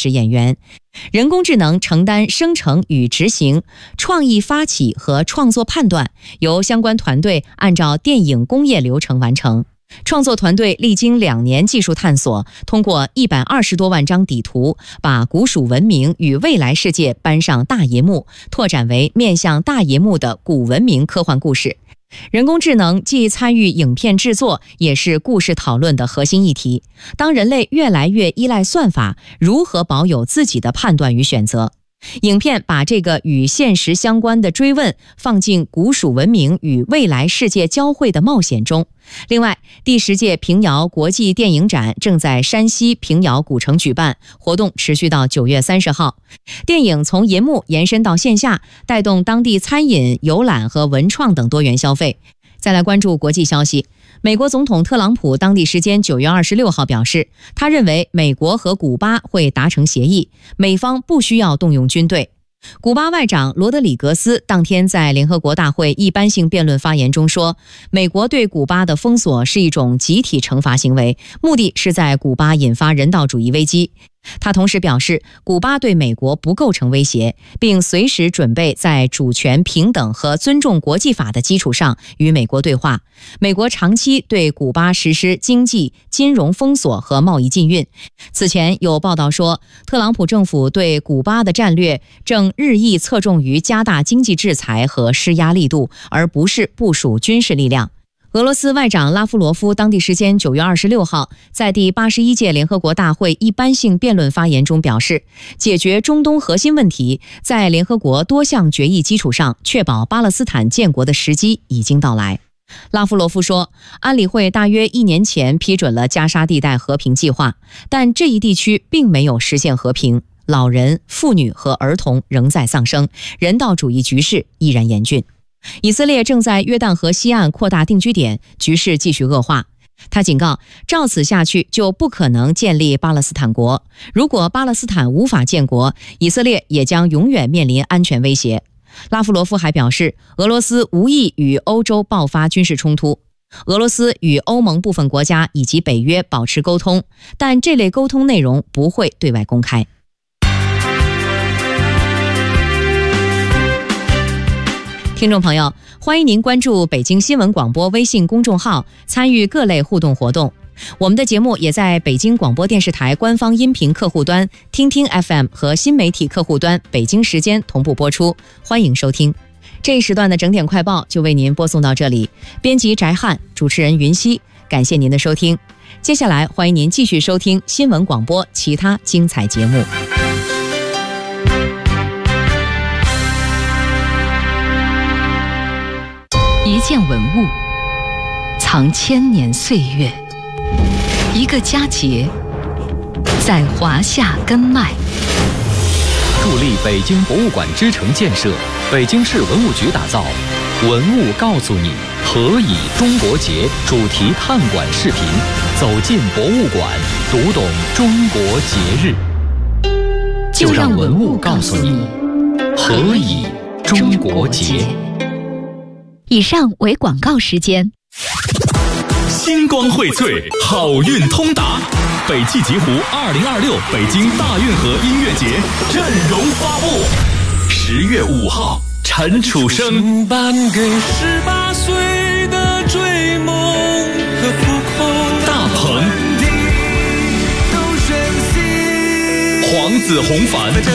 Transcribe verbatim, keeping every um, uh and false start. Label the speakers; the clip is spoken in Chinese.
Speaker 1: 实演员。人工智能承担生成与执行、创意发起和创作判断，由相关团队按照电影工业流程完成。创作团队历经两年技术探索，通过一百二十多万张底图，把古蜀文明与未来世界搬上大银幕，拓展为面向大银幕的古文明科幻故事。人工智能既参与影片制作，也是故事讨论的核心议题。当人类越来越依赖算法，如何保有自己的判断与选择？影片把这个与现实相关的追问放进古蜀文明与未来世界交汇的冒险中。另外，第十届平遥国际电影展正在山西平遥古城举办，活动持续到九月三十号。电影从银幕延伸到线下，带动当地餐饮、游览和文创等多元消费。再来关注国际消息。美国总统特朗普当地时间九月二十六号表示，他认为美国和古巴会达成协议，美方不需要动用军队。古巴外长罗德里格斯当天在联合国大会一般性辩论发言中说，美国对古巴的封锁是一种集体惩罚行为，目的是在古巴引发人道主义危机。他同时表示，古巴对美国不构成威胁，并随时准备在主权、平等和尊重国际法的基础上与美国对话。美国长期对古巴实施经济、金融封锁和贸易禁运。此前有报道说，特朗普政府对古巴的战略正日益侧重于加大经济制裁和施压力度，而不是部署军事力量。俄罗斯外长拉夫罗夫当地时间九月二十六号在第八十一届联合国大会一般性辩论发言中表示，解决中东核心问题，在联合国多项决议基础上确保巴勒斯坦建国的时机已经到来。拉夫罗夫说，安理会大约一年前批准了加沙地带和平计划，但这一地区并没有实现和平，老人、妇女和儿童仍在丧生，人道主义局势依然严峻。以色列正在约旦河西岸扩大定居点，局势继续恶化。他警告，照此下去就不可能建立巴勒斯坦国。如果巴勒斯坦无法建国，以色列也将永远面临安全威胁。拉夫罗夫还表示，俄罗斯无意与欧洲爆发军事冲突。俄罗斯与欧盟部分国家以及北约保持沟通，但这类沟通内容不会对外公开。听众朋友，欢迎您关注北京新闻广播微信公众号，参与各类互动活动。我们的节目也在北京广播电视台官方音频客户端、听听 F M 和新媒体客户端北京时间同步播出，欢迎收听。这一时段的整点快报就为您播送到这里，编辑翟汉，主持人云溪，感谢您的收听。接下来欢迎您继续收听新闻广播其他精彩节目。
Speaker 2: 一件文物藏千年岁月，一个佳节在华夏根脉。
Speaker 3: 助力北京博物馆之城建设，北京市文物局打造文物告诉你何以中国节主题探馆视频，走进博物馆，读懂中国节日。就让文物告诉你何以中国节。
Speaker 2: 以上为广告时间。
Speaker 4: 星光荟萃，好运通达。北汽极狐二零二六北京大运河音乐节阵容发布。十月五号，陈楚生
Speaker 5: 颁给十八岁的追梦和扑空。
Speaker 4: 大鹏、黄子弘凡。